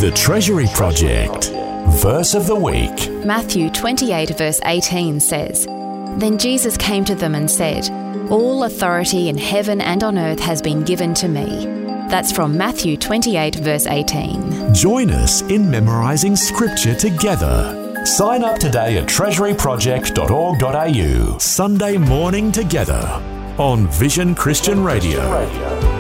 The Treasury Project. Verse of the Week. Matthew 28 verse 18 says, "Then Jesus came to them and said, 'All authority in heaven and on earth has been given to me.'" That's from Matthew 28 verse 18. Join us in memorising Scripture together. Sign up today at treasuryproject.org.au. Sunday morning together on Vision Christian Radio.